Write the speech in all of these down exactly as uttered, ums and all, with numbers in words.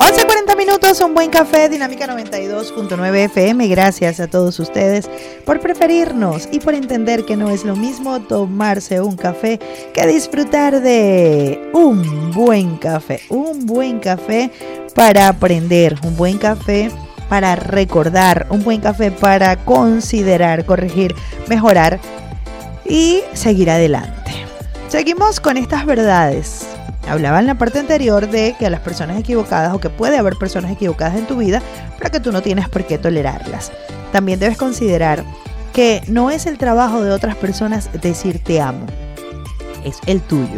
once cuarenta minutos, un buen café, Dinámica noventa y dos punto nueve F M. Gracias a todos ustedes por preferirnos y por entender que no es lo mismo tomarse un café que disfrutar de un buen café. Un buen café para aprender, un buen café para recordar, un buen café para considerar, corregir, mejorar y seguir adelante. Seguimos con estas verdades. Hablaba en la parte anterior de que a las personas equivocadas, o que puede haber personas equivocadas en tu vida, pero que tú no tienes por qué tolerarlas. También debes considerar que no es el trabajo de otras personas decir te amo, es el tuyo.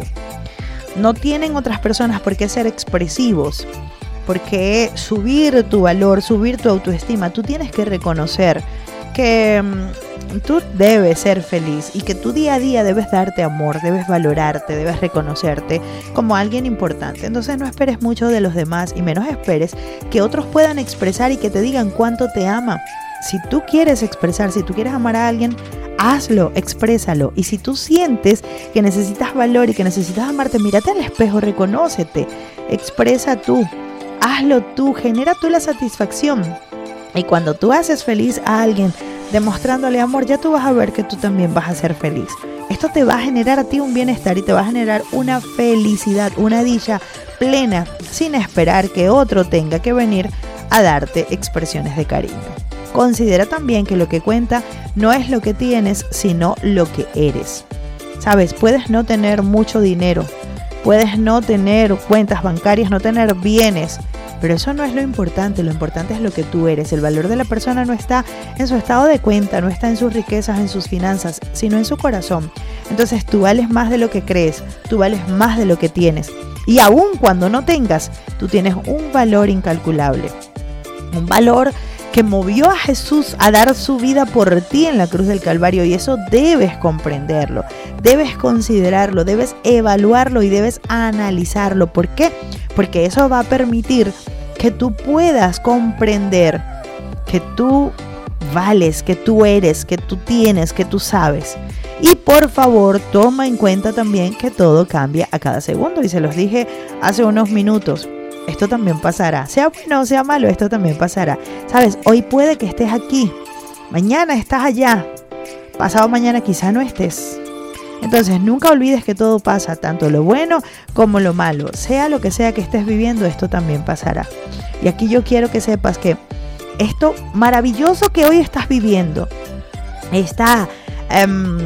No tienen otras personas por qué ser expresivos, por qué subir tu valor, subir tu autoestima. Tú tienes que reconocer que mmm, tú debes ser feliz y que tú día a día debes darte amor, debes valorarte, debes reconocerte como alguien importante. Entonces no esperes mucho de los demás y menos esperes que otros puedan expresar y que te digan cuánto te ama. Si tú quieres expresar, si tú quieres amar a alguien, hazlo, exprésalo. Y si tú sientes que necesitas valor y que necesitas amarte, mírate al espejo, reconócete, expresa tú, hazlo tú, genera tú la satisfacción. Y cuando tú haces feliz a alguien demostrándole amor, ya tú vas a ver que tú también vas a ser feliz. Esto te va a generar a ti un bienestar y te va a generar una felicidad, una dicha plena, sin esperar que otro tenga que venir a darte expresiones de cariño. Considera también que lo que cuenta no es lo que tienes, sino lo que eres. Sabes, puedes no tener mucho dinero, puedes no tener cuentas bancarias, no tener bienes, pero eso no es lo importante. Lo importante es lo que tú eres. El valor de la persona no está en su estado de cuenta, no está en sus riquezas, en sus finanzas, sino en su corazón. Entonces tú vales más de lo que crees, tú vales más de lo que tienes. Y aun cuando no tengas, tú tienes un valor incalculable. Un valor que movió a Jesús a dar su vida por ti en la cruz del Calvario, y eso debes comprenderlo, debes considerarlo, debes evaluarlo y debes analizarlo. ¿Por qué? Porque eso va a permitir que tú puedas comprender que tú vales, que tú eres, que tú tienes, que tú sabes. Y por favor, toma en cuenta también que todo cambia a cada segundo, y se los dije hace unos minutos. Esto también pasará, sea bueno o sea malo, esto también pasará. Sabes, hoy puede que estés aquí, mañana estás allá, pasado mañana quizá no estés. Entonces nunca olvides que todo pasa, tanto lo bueno como lo malo. Sea lo que sea que estés viviendo, esto también pasará. Y aquí yo quiero que sepas que esto maravilloso que hoy estás viviendo, esta um,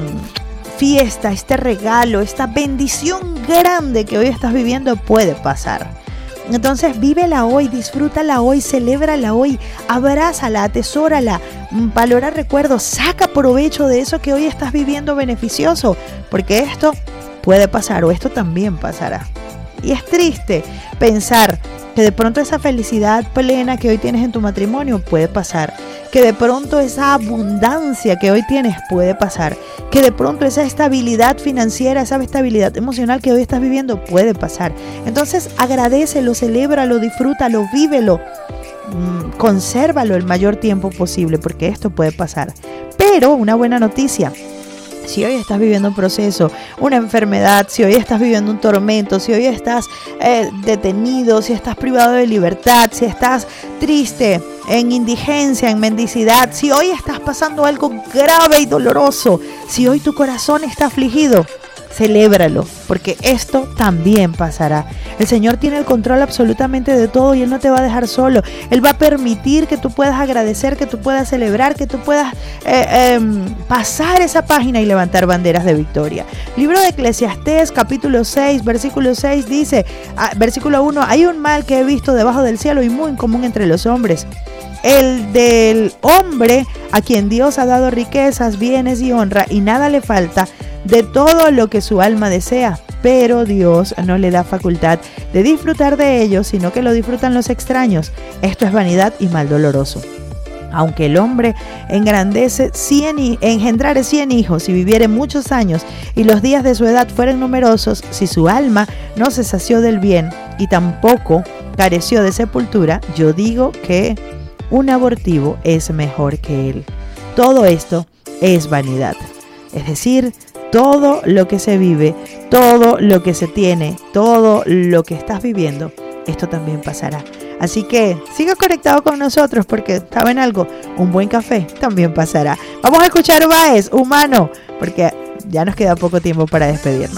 fiesta, este regalo, esta bendición grande que hoy estás viviendo puede pasar. Entonces vívela hoy, disfrútala hoy, celébrala hoy, abrázala, atesórala, valora recuerdos, saca provecho de eso que hoy estás viviendo beneficioso, porque esto puede pasar, o esto también pasará. Y es triste pensar que de pronto esa felicidad plena que hoy tienes en tu matrimonio puede pasar, que de pronto esa abundancia que hoy tienes puede pasar, que de pronto esa estabilidad financiera, esa estabilidad emocional que hoy estás viviendo puede pasar. Entonces agradécelo, celébralo, disfrútalo, vívelo, mmm, consérvalo el mayor tiempo posible, porque esto puede pasar. Pero una buena noticia: si hoy estás viviendo un proceso, una enfermedad, si hoy estás viviendo un tormento, si hoy estás eh, detenido, si estás privado de libertad, si estás triste, en indigencia, en mendicidad, si hoy estás pasando algo grave y doloroso, si hoy tu corazón está afligido, celébralo, porque esto también pasará. El Señor tiene el control absolutamente de todo y Él no te va a dejar solo. Él va a permitir que tú puedas agradecer, que tú puedas celebrar, que tú puedas eh, eh, pasar esa página y levantar banderas de victoria. Libro de Eclesiastés, capítulo seis, versículo seis dice, ah, versículo uno, hay un mal que he visto debajo del cielo y muy común entre los hombres, el del hombre a quien Dios ha dado riquezas, bienes y honra, y nada le falta de todo lo que su alma desea, pero Dios no le da facultad de disfrutar de ello, sino que lo disfrutan los extraños. Esto es vanidad y mal doloroso. Aunque el hombre engrandece cien y engendrare cien hijos y viviere muchos años, y los días de su edad fueren numerosos, si su alma no se sació del bien y tampoco careció de sepultura, yo digo que un abortivo es mejor que él. Todo esto es vanidad. Es decir, todo lo que se vive, todo lo que se tiene, todo lo que estás viviendo, esto también pasará. Así que siga conectado con nosotros porque, ¿saben algo? Un buen café también pasará. Vamos a escuchar Baez, Humano, porque ya nos queda poco tiempo para despedirnos.